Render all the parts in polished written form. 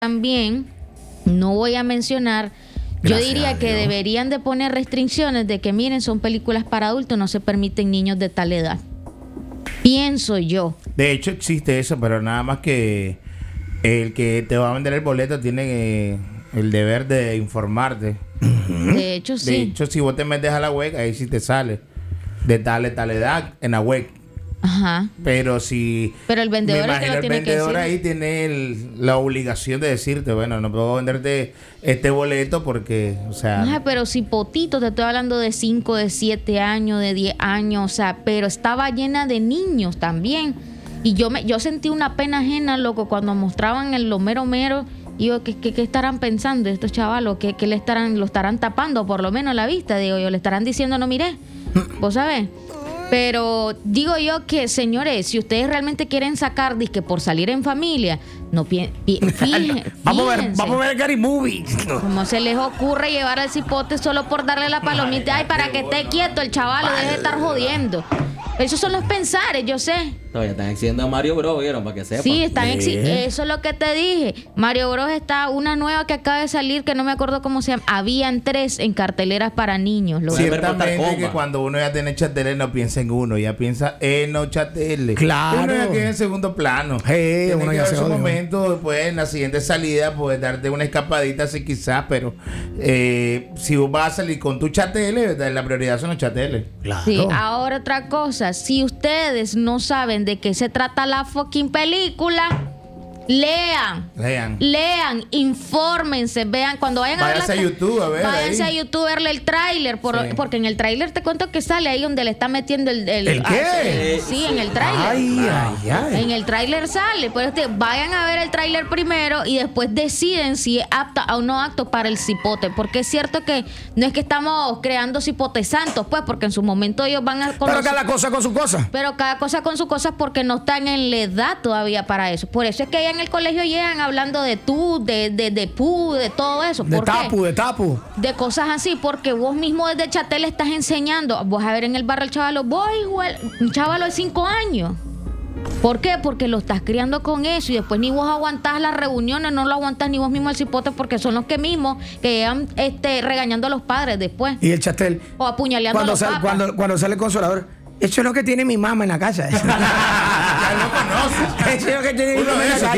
también, no voy a mencionar, yo diría que deberían de poner restricciones de que miren, son películas para adultos, no se permiten niños de tal edad. Pienso yo. De hecho existe eso, pero nada más que el que te va a vender el boleto tiene el deber de informarte. De hecho, sí. De hecho, si vos te metes a la web, ahí sí te sale de tal edad en la web. Ajá. Pero el vendedor me es que lo imagino el tiene que vendedor decir. ahí tiene la obligación de decirte, bueno, no puedo venderte este boleto porque, o sea... Ajá, pero si potito, te estoy hablando de 5, de 7 años, de 10 años, o sea, pero estaba llena de niños también. Y yo sentí una pena ajena, loco, cuando mostraban lo mero. Y yo, ¿qué estarán pensando estos chavalos? ¿Qué lo estarán tapando por lo menos la vista? Digo yo, le estarán diciendo, no mire, vos sabés. Pero digo yo que, señores, si ustedes realmente quieren sacar disque por salir en familia, no fíjense. Vamos a ver Gary Movie. ¿Cómo se les ocurre llevar al cipote solo por darle la palomita? Ay, para que esté quieto el chaval, deje de estar jodiendo. Esos son los pensares, yo sé. Todavía están exigiendo a Mario Bros, ¿vieron? Para que sepan. Sí, están eso es lo que te dije. Mario Bros está una nueva que acaba de salir, que no me acuerdo cómo se llama. Habían 3 en carteleras para niños. Ciertamente que cuando uno ya tiene chatele no piensa en uno, ya piensa en no chatele. Claro. Uno ya queda en segundo plano. Tiene uno que ya ver se su odia. momento, después en la siguiente salida, pues darte una escapadita así quizás, pero si vos vas a salir con tu chatele, la prioridad son los chateles. Claro. Sí, ahora otra cosa, si ustedes no saben de qué se trata la fucking película, lean, infórmense, vean, cuando vayan Váyanse a YouTube a ver. Váyanse ahí. a YouTube a verle el tráiler, porque en el tráiler te cuento que sale ahí donde le está metiendo ¿El qué? Sí, en el tráiler. Ay. En el tráiler sale, pues vayan a ver el tráiler primero y después deciden si es apta o no apto para el cipote, porque es cierto que no es que estamos creando cipotes santos, pues, porque en su momento ellos van a Pero cada cosa con su cosa. pero cada cosa con su cosa porque no están en la edad todavía para eso. Por eso es que allá en el colegio llegan hablando de tú, de pu, de todo eso. De ¿Por qué? tapu. De cosas así, porque vos mismo desde chatel estás enseñando. Vos a ver en el barrio el chavalo, un chavalo de 5 años. ¿Por qué? Porque lo estás criando con eso y después ni vos aguantás las reuniones, no lo aguantás ni vos mismo el cipote porque son los que mismos que llegan regañando a los padres después. Y el chatel. O apuñaleando a los papás. Cuando sale el consolador. Eso es lo que tiene mi mamá en la casa. Ya lo conoces. Eso es lo que tiene mi Uno mamá de en la esos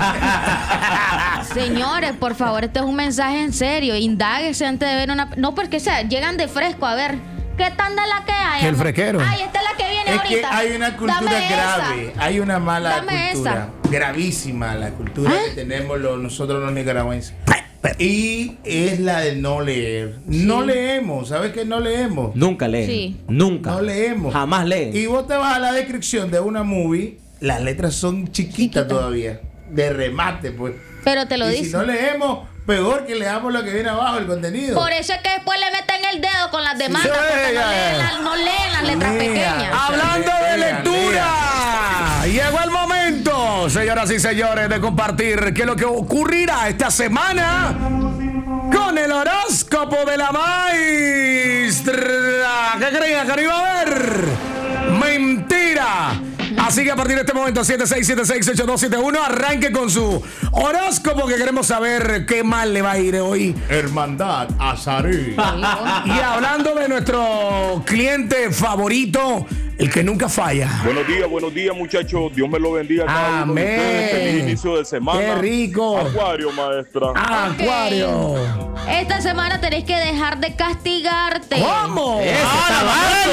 casa. tiene. Señores, por favor, este es un mensaje en serio. Indáguese antes de ver una... No, porque llegan de fresco a ver... ¿Qué tan de la que hay? El frequero. Ay, esta es la que viene Es ahorita. que hay una cultura Dame grave, esa. hay una mala Dame cultura, gravísima la cultura que tenemos nosotros los nicaragüenses. Y es la de no leer. No leemos, ¿sabes qué? No leemos. Nunca leen. Sí. Nunca. No leemos. Jamás leen. Y vos te vas a la descripción de una movie, las letras son chiquitas todavía, de remate, pues. Pero te lo Y dice. si no leemos, peor que leamos lo que viene abajo, el contenido. Por eso es que después le meten el dedo con las demandas, Sí, porque ya. no leen las letras pequeñas. Hablando de Lea, lectura, llegó el momento, señoras y señores, de compartir qué es lo que ocurrirá esta semana con el horóscopo de la maestra. ¿Qué creían que no iba a ver? Mentira. Así que a partir de este momento, 76768271, arranque con su horóscopo, que queremos saber qué mal le va a ir hoy. Hermandad Azarí. Y hablando de nuestro cliente favorito, el que nunca falla. Buenos días, muchachos. Dios me lo bendiga a cada uno de Amén. ustedes. Feliz inicio de semana. ¡Qué rico! Acuario, maestra. Acuario. Esta semana tenés que dejar de castigarte. ¿Cómo? ¡Ah,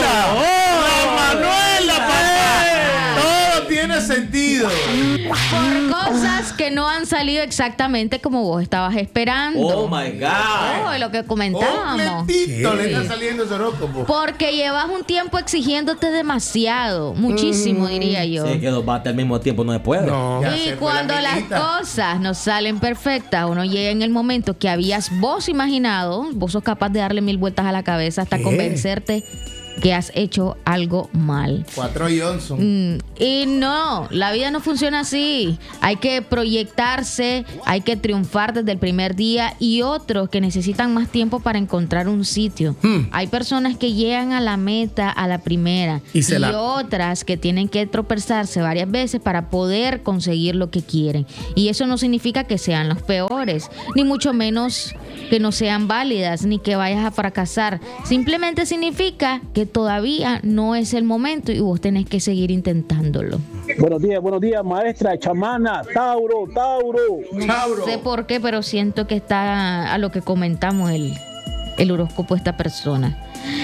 la Manuela, papá! Todo tiene sentido. Por cosas que no han salido exactamente como vos estabas esperando. Oh my God. Lo que comentábamos. Completito le está saliendo ese horóscopo. Porque llevas un tiempo exigiéndote demasiado, muchísimo diría yo. Sí, que 2 bates al mismo tiempo no se puede. No. Ya Y se fue cuando la las amiguita. cosas no salen perfectas, uno llega en el momento que habías vos imaginado, vos sos capaz de darle 1000 vueltas a la cabeza hasta ¿Qué? convencerte que has hecho algo mal. 4 Johnson. Y no, la vida no funciona así. Hay que proyectarse, hay que triunfar desde el primer día, y otros que necesitan más tiempo para encontrar un sitio. Hay personas que llegan a la meta a la primera y otras que tienen que tropezarse varias veces para poder conseguir lo que quieren. Y eso no significa que sean los peores, ni mucho menos que no sean válidas, ni que vayas a fracasar. Simplemente significa que todavía no es el momento y vos tenés que seguir intentándolo. Buenos días, maestra, chamana, Tauro. No sé por qué, pero siento que está a lo que comentamos el horóscopo de esta persona.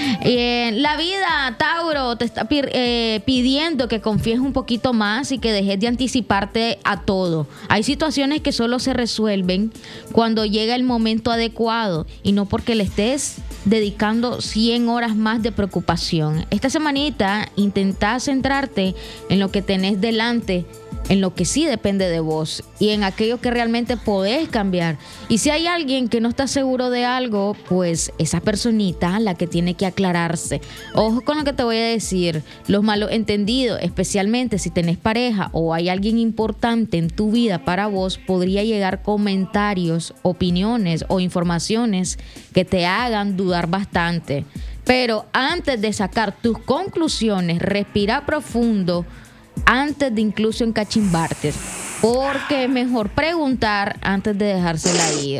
La vida, Tauro, te está pidiendo que confíes un poquito más y que dejes de anticiparte a todo. Hay situaciones que solo se resuelven cuando llega el momento adecuado y no porque le estés dedicando 100 horas más de preocupación. Esta semanita intentá centrarte en lo que tenés delante, en lo que sí depende de vos y en aquello que realmente podés cambiar. Y si hay alguien que no está seguro de algo, pues esa personita la que tiene que aclararse. Ojo con lo que te voy a decir. Los malos entendidos, especialmente si tenés pareja o hay alguien importante en tu vida para vos, podría llegar comentarios, opiniones o informaciones que te hagan dudar bastante. Pero antes de sacar tus conclusiones, respira profundo antes de incluso encachimbarte, porque es mejor preguntar antes de dejársela ir.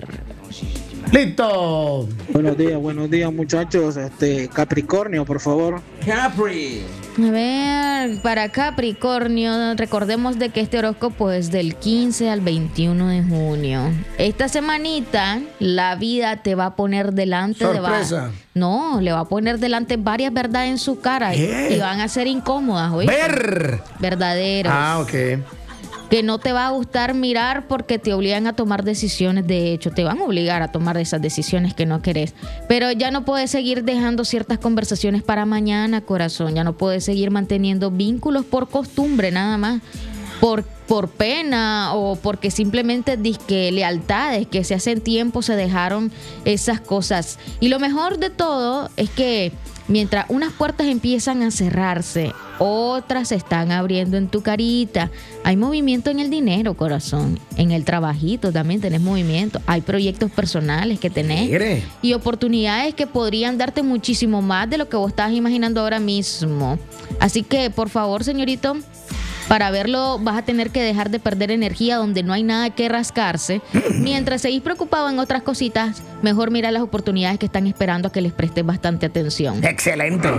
¡Listo! Buenos días, muchachos. Capricornio, por favor. Capri. A ver, para Capricornio, recordemos de que este horóscopo es del 15 al 21 de junio. Esta semanita, la vida te va a poner delante sorpresa. Le va a poner delante varias verdades en su cara y van a ser incómodas, ¿oíste? Verdaderas. Ah, ok. Que no te va a gustar mirar porque te obligan a tomar decisiones. De hecho, te van a obligar a tomar esas decisiones que no querés. Pero ya no puedes seguir dejando ciertas conversaciones para mañana, corazón. Ya no puedes seguir manteniendo vínculos por costumbre, nada más. Por pena o porque simplemente disque lealtades que se hacen tiempo se dejaron esas cosas. Y lo mejor de todo es que mientras unas puertas empiezan a cerrarse, otras se están abriendo en tu carita. Hay movimiento en el dinero, corazón. En el trabajito también tenés movimiento. Hay proyectos personales que tenés y oportunidades que podrían darte muchísimo más de lo que vos estás imaginando ahora mismo. Así que, por favor, señorito, para verlo vas a tener que dejar de perder energía donde no hay nada que rascarse. Mientras seguís preocupado en otras cositas, mejor mira las oportunidades que están esperando a que les prestes bastante atención. ¡Excelente!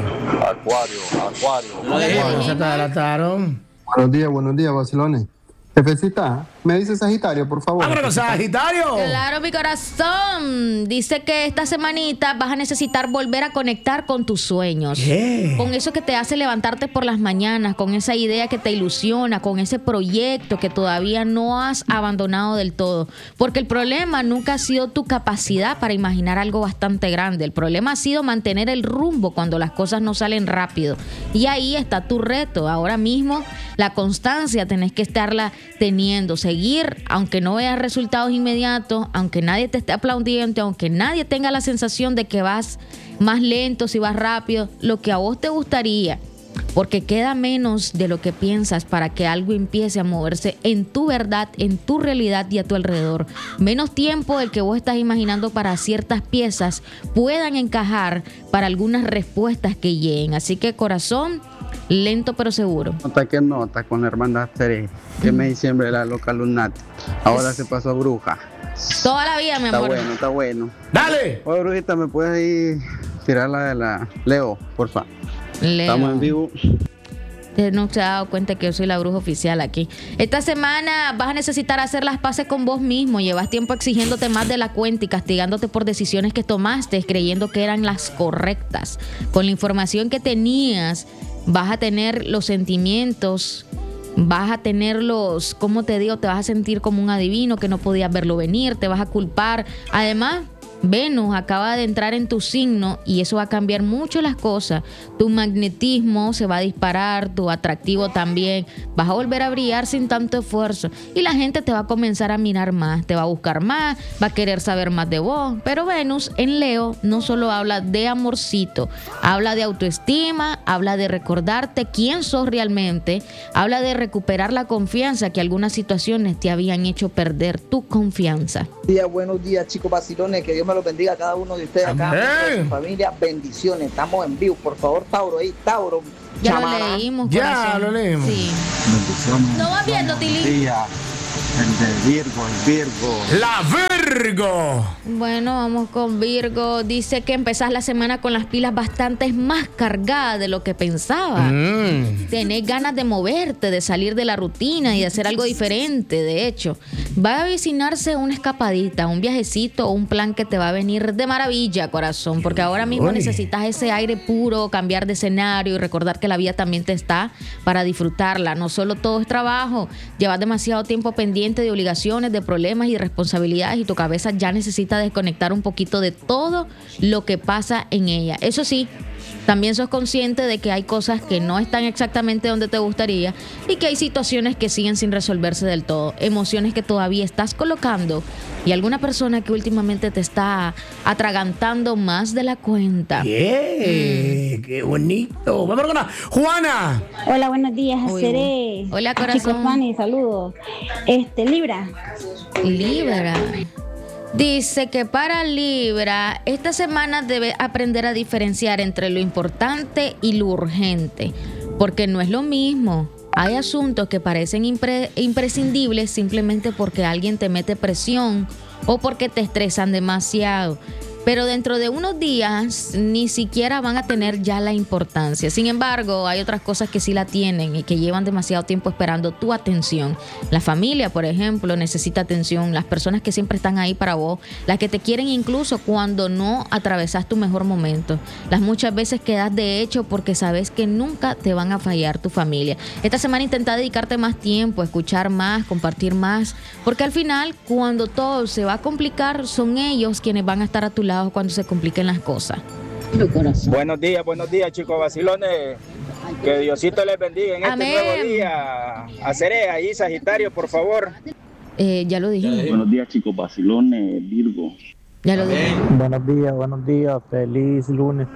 Acuario. Se te adelantaron. Buenos días, vacilones. Jefecita, me dice Sagitario, por favor. ¡Vámonos, Sagitario! Claro, mi corazón. Dice que esta semanita vas a necesitar volver a conectar con tus sueños. Con eso que te hace levantarte por las mañanas, con esa idea que te ilusiona, con ese proyecto que todavía no has abandonado del todo. Porque el problema nunca ha sido tu capacidad para imaginar algo bastante grande. El problema ha sido mantener el rumbo cuando las cosas no salen rápido. Y ahí está tu reto. Ahora mismo, la constancia tenés que estarla teniendo, seguir, aunque no veas resultados inmediatos, aunque nadie te esté aplaudiendo, aunque nadie tenga la sensación de que vas más lento, si vas rápido, lo que a vos te gustaría, porque queda menos de lo que piensas para que algo empiece a moverse en tu verdad, en tu realidad y a tu alrededor. Menos tiempo del que vos estás imaginando para ciertas piezas puedan encajar para algunas respuestas que lleguen. Así que, corazón, lento pero seguro. Nota con la hermandad Tere, que me diciembre era loca lunática. Ahora se pasó a bruja. Toda la vida, mi amor. Está bueno. ¡Dale! Oye, brujita, ¿me puedes ir tirar la de la Leo, porfa? Leo. Estamos en vivo. No se ha dado cuenta que yo soy la bruja oficial aquí. Esta semana vas a necesitar hacer las paces con vos mismo. Llevas tiempo exigiéndote más de la cuenta y castigándote por decisiones que tomaste, creyendo que eran las correctas. Con la información que tenías, vas a tener los sentimientos, vas a tener los, ¿cómo te digo? Te vas a sentir como un adivino que no podías verlo venir, te vas a culpar. Además, Venus acaba de entrar en tu signo y eso va a cambiar mucho las cosas. Tu magnetismo se va a disparar, tu atractivo también. Vas a volver a brillar sin tanto esfuerzo y la gente te va a comenzar a mirar más, te va a buscar más, va a querer saber más de vos. Pero Venus en Leo no solo habla de amorcito, habla de autoestima, habla de recordarte quién sos realmente, habla de recuperar la confianza que algunas situaciones te habían hecho perder tu confianza. Buenos días, chicos vacilones, que Dios me los bendiga a cada uno de ustedes, a cada uno de su familia, bendiciones, estamos en vivo, por favor, Tauro, Tauro. Ya Chamara. lo leímos, Ya corazón. lo leímos. Sí. Bendiciones. No vas viendo, Tili. Día. El de Virgo. La Virgo. Bueno, vamos con Virgo. Dice que empezás la semana con las pilas bastante más cargadas de lo que pensaba. Tenés ganas de moverte, de salir de la rutina y de hacer algo diferente. De hecho, va a avecinarse una escapadita, un viajecito o un plan que te va a venir de maravilla, corazón. Porque ahora mismo necesitas ese aire puro, cambiar de escenario y recordar que la vida también te está para disfrutarla. No solo todo es trabajo. Llevas demasiado tiempo pendiente de obligaciones, de problemas y responsabilidades y tu cabeza ya necesita desconectar un poquito de todo lo que pasa en ella. Eso sí, también sos consciente de que hay cosas que no están exactamente donde te gustaría y que hay situaciones que siguen sin resolverse del todo, emociones que todavía estás colocando y alguna persona que últimamente te está atragantando más de la cuenta. Qué bonito. Vamos con Juana. Hola, buenos días, Uy, Seré. hola, corazón. Chicos, Fanny, saludos. Libra. Libra. Dice que para Libra, esta semana debe aprender a diferenciar entre lo importante y lo urgente, porque no es lo mismo. Hay asuntos que parecen imprescindibles simplemente porque alguien te mete presión o porque te estresan demasiado. Pero dentro de unos días ni siquiera van a tener ya la importancia. Sin embargo, hay otras cosas que sí la tienen y que llevan demasiado tiempo esperando tu atención. La familia, por ejemplo, necesita atención. Las personas que siempre están ahí para vos. Las que te quieren incluso cuando no atravesas tu mejor momento. Las muchas veces que das de hecho porque sabes que nunca te van a fallar tu familia. Esta semana intenta dedicarte más tiempo, escuchar más, compartir más. Porque al final, cuando todo se va a complicar, son ellos quienes van a estar a tu lado cuando se compliquen las cosas. Buenos días, chicos vacilones. Que Diosito les bendiga en Amén. este nuevo día. Hacer ahí, Sagitario, por favor. Ya lo dije. Buenos días, chicos vacilones, Virgo. Ya lo dije. Buenos días, feliz lunes,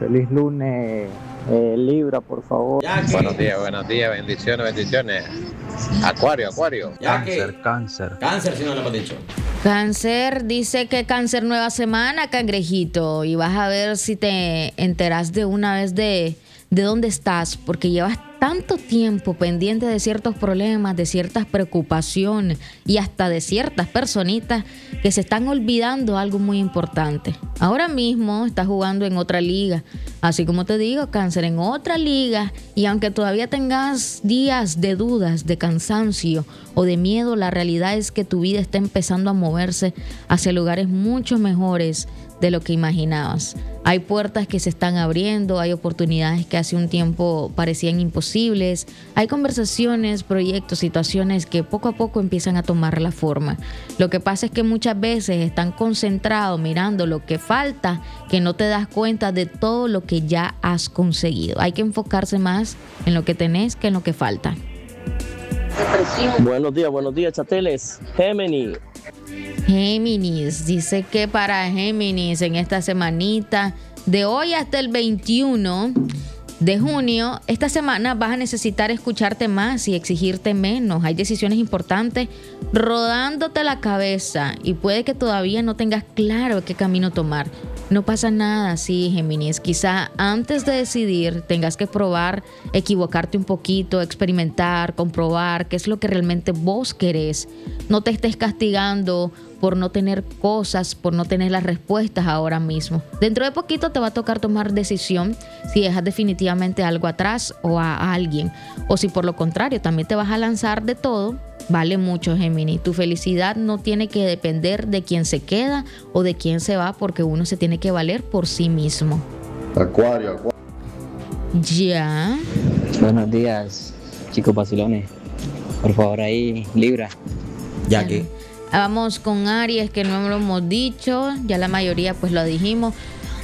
Libra, por favor. Buenos días, bendiciones. Acuario. Cáncer. Cáncer, si no lo hemos dicho. Cáncer, dice que Cáncer nueva semana, cangrejito, y vas a ver si te enteras de una vez de dónde estás, porque llevas tanto tiempo pendiente de ciertos problemas, de ciertas preocupaciones y hasta de ciertas personitas que se están olvidando algo muy importante. Ahora mismo estás jugando en otra liga, así como te digo, Cáncer, en otra liga, y aunque todavía tengas días de dudas, de cansancio o de miedo, la realidad es que tu vida está empezando a moverse hacia lugares mucho mejores de lo que imaginabas. Hay puertas que se están abriendo, hay oportunidades que hace un tiempo parecían imposibles, hay conversaciones, proyectos, situaciones que poco a poco empiezan a tomar la forma. Lo que pasa es que muchas veces están concentrados mirando lo que falta, que no te das cuenta de todo lo que ya has conseguido. Hay que enfocarse más en lo que tenés que en lo que falta. Buenos días, chateles. Géminis, dice que para Géminis en esta semanita, de hoy hasta el 21 de junio, esta semana vas a necesitar escucharte más y exigirte menos. Hay decisiones importantes rodándote la cabeza y puede que todavía no tengas claro qué camino tomar. No pasa nada, sí, Géminis. Quizá antes de decidir tengas que probar, equivocarte un poquito, experimentar, comprobar qué es lo que realmente vos querés. No te estés castigando por no tener cosas, por no tener las respuestas ahora mismo. Dentro de poquito te va a tocar tomar decisión si dejas definitivamente algo atrás o a alguien. O si por lo contrario también te vas a lanzar de todo. Vale mucho, Géminis. Tu felicidad no tiene que depender de quién se queda o de quién se va, porque uno se tiene que valer por sí mismo. Acuario. Ya. Buenos días, chicos vacilones. Por favor, ahí, Libra. Ya que. Vamos con Aries, que no lo hemos dicho, ya la mayoría pues lo dijimos.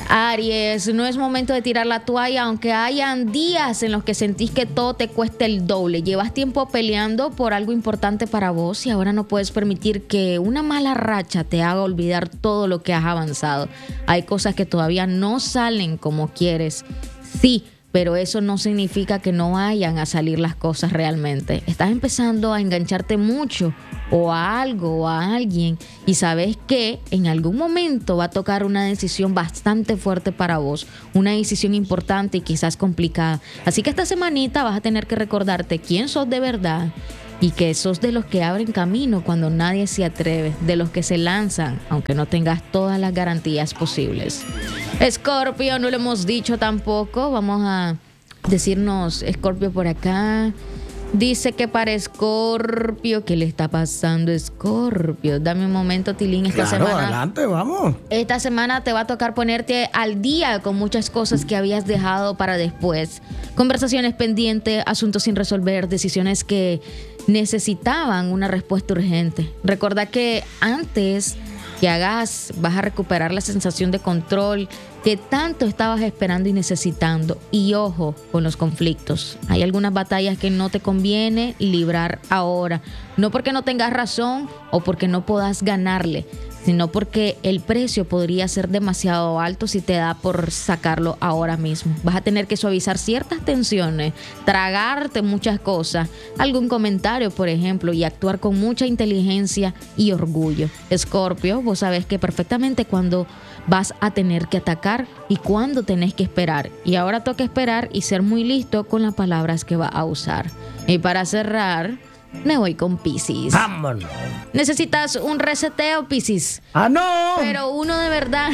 Aries, no es momento de tirar la toalla, aunque hayan días en los que sentís que todo te cuesta el doble. Llevas tiempo peleando por algo importante para vos y ahora no puedes permitir que una mala racha te haga olvidar todo lo que has avanzado. Hay cosas que todavía no salen como quieres. Sí, pero eso no significa que no vayan a salir las cosas realmente. Estás empezando a engancharte mucho o a algo o a alguien y sabes que en algún momento va a tocar una decisión bastante fuerte para vos, una decisión importante y quizás complicada. Así que esta semanita vas a tener que recordarte quién sos de verdad y que sos de los que abren camino cuando nadie se atreve, de los que se lanzan aunque no tengas todas las garantías posibles. Escorpio, no lo hemos dicho tampoco, vamos a decirnos Escorpio por acá. Dice que para Escorpio, ¿qué le está pasando, Escorpio? Dame un momento, Tilín, esta semana. Adelante, vamos. Esta semana te va a tocar ponerte al día con muchas cosas que habías dejado para después. Conversaciones pendientes, asuntos sin resolver, decisiones que necesitaban una respuesta urgente. Recuerda que antes que hagas, vas a recuperar la sensación de control que tanto estabas esperando y necesitando. Y ojo con los conflictos. Hay algunas batallas que no te conviene librar ahora. No porque no tengas razón o porque no puedas ganarle, sino porque el precio podría ser demasiado alto si te da por sacarlo ahora mismo. Vas a tener que suavizar ciertas tensiones, tragarte muchas cosas, algún comentario, por ejemplo, y actuar con mucha inteligencia y orgullo. Escorpio, vos sabés que perfectamente cuando vas a tener que atacar y cuándo tenés que esperar. Y ahora toca esperar y ser muy listo con las palabras que va a usar. Y para cerrar, me voy con Piscis. ¡Vámonos! ¿Necesitas un reseteo, Piscis? ¡Ah, no! Pero uno de verdad.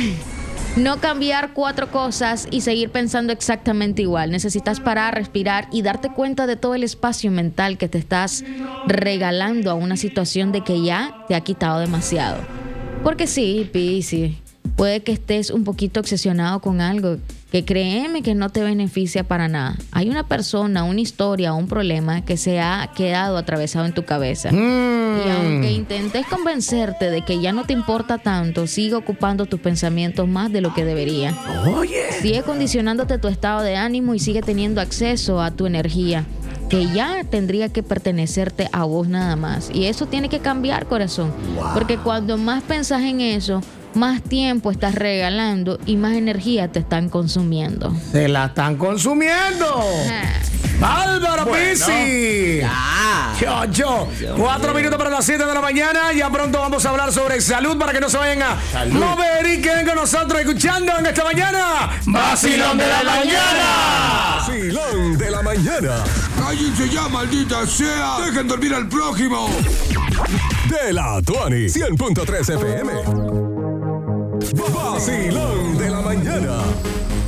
No cambiar 4 cosas y seguir pensando exactamente igual. Necesitas parar, respirar y darte cuenta de todo el espacio mental que te estás regalando a una situación de que ya te ha quitado demasiado. Porque sí, Piscis, puede que estés un poquito obsesionado con algo que créeme que no te beneficia para nada. Hay una persona, una historia, un problema que se ha quedado atravesado en tu cabeza. Y aunque intentes convencerte de que ya no te importa tanto, sigue ocupando tus pensamientos más de lo que debería. Oye. Sigue condicionándote tu estado de ánimo y sigue teniendo acceso a tu energía, que ya tendría que pertenecerte a vos nada más. Y eso tiene que cambiar, corazón. Porque cuando más pensás en eso, más tiempo estás regalando y más energía te están consumiendo. ¡Se la están consumiendo! ¡Álvaro Pizzi! Yo. 4 minutos para las 7 de la mañana. Ya pronto vamos a hablar sobre salud para que no se vayan a mover y queden con nosotros escuchando en esta mañana. ¡Vacilón de la mañana! ¡Vacilón de la mañana! ¡Cállense ya, maldita sea! ¡Dejen dormir al prójimo! De la Tuani 100.3 FM. Vacilón de la mañana.